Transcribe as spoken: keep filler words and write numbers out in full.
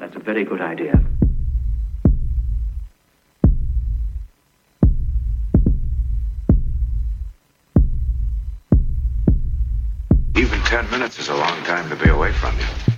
That's a very good idea. Even ten minutes is a long time to be away from you.